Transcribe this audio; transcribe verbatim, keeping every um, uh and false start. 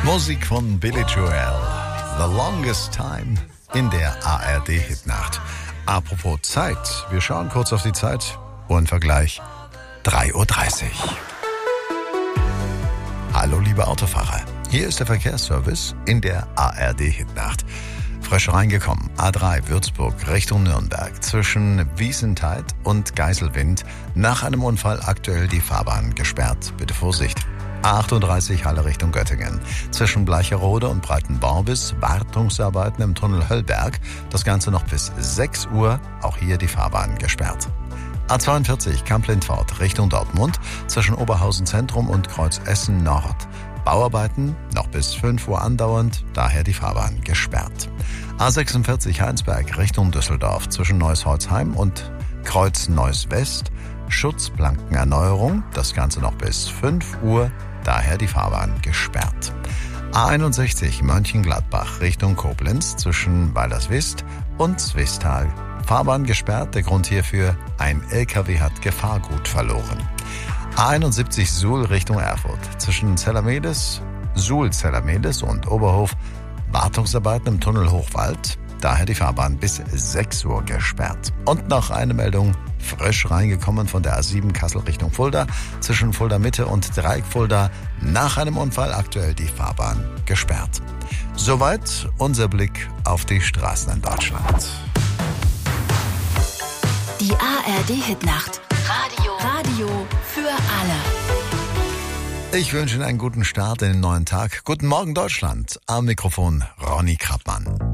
Musik von Billy Joel, The Longest Time in der A R D-Hitnacht. Apropos Zeit, wir schauen kurz auf die Zeit. Uhrenvergleich, drei Uhr dreißig. Hallo liebe Autofahrer, hier ist der Verkehrsservice in der A R D-Hitnacht. Frisch reingekommen, A drei Würzburg Richtung Nürnberg zwischen Wiesenthal und Geiselwind. Nach einem Unfall aktuell die Fahrbahn gesperrt. Bitte Vorsicht. A achtunddreißig Halle Richtung Göttingen. Zwischen Bleicherode und Breitenborbis Wartungsarbeiten im Tunnel Höllberg. Das Ganze noch bis sechs Uhr. Auch hier die Fahrbahn gesperrt. A zweiundvierzig Kamp-Lindfort Richtung Dortmund. Zwischen Oberhausen Zentrum und Kreuz Essen Nord. Bauarbeiten noch bis fünf Uhr andauernd, daher die Fahrbahn gesperrt. A sechsundvierzig Heinsberg Richtung Düsseldorf zwischen Neuss-Holzheim und Kreuz Neuss West. Schutzplankenerneuerung, das Ganze noch bis fünf Uhr, daher die Fahrbahn gesperrt. A einundsechzig Mönchengladbach Richtung Koblenz zwischen Weilerswist und Zwistal. Fahrbahn gesperrt, der Grund hierfür, ein L K W hat Gefahrgut verloren. A einundsiebzig Suhl Richtung Erfurt. Zwischen Zellermedes, Suhl-Zellermedes und Oberhof Wartungsarbeiten im Tunnel Hochwald. Daher die Fahrbahn bis sechs Uhr gesperrt. Und noch eine Meldung, frisch reingekommen von der A sieben Kassel Richtung Fulda. Zwischen Fulda Mitte und Dreieck Fulda. Nach einem Unfall aktuell die Fahrbahn gesperrt. Soweit unser Blick auf die Straßen in Deutschland. Die A R D-Hitnacht. Radio. Radio für alle. Ich wünsche Ihnen einen guten Start in den neuen Tag. Guten Morgen Deutschland. Am Mikrofon Ronny Krappmann.